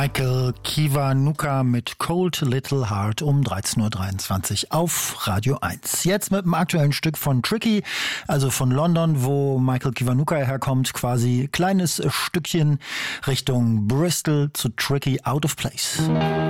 Michael Kiwanuka mit Cold Little Heart um 13.23 Uhr auf Radio 1. Jetzt mit einem aktuellen Stück von Tricky, also von London, wo Michael Kiwanuka herkommt, quasi kleines Stückchen Richtung Bristol zu Tricky, Out of Place.